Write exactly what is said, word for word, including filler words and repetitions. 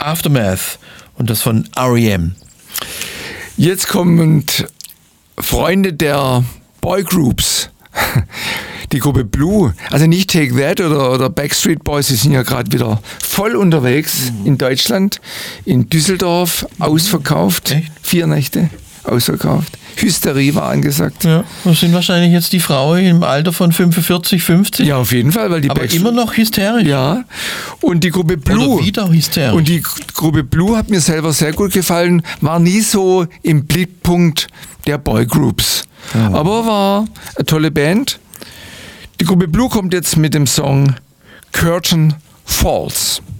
Aftermath und das von R E M. Jetzt kommen Freunde der Boygroups. Die Gruppe Blue, also nicht Take That oder, oder Backstreet Boys, die sind ja gerade wieder voll unterwegs mhm. in Deutschland, in Düsseldorf, ausverkauft, Echt? Vier Nächte ausverkauft. Hysterie war angesagt. Ja, das sind wahrscheinlich jetzt die Frauen im Alter von fünfundvierzig, fünfzig. Ja, auf jeden Fall, weil die aber Backstreet immer noch hysterisch. Ja, und die Gruppe Blue. Oder wieder hysterisch. Und die Gruppe Blue hat mir selber sehr gut gefallen, war nie so im Blickpunkt der Boygroups. Mhm. Aber war eine tolle Band. Die Gruppe Blue kommt jetzt mit dem Song Curtain Falls.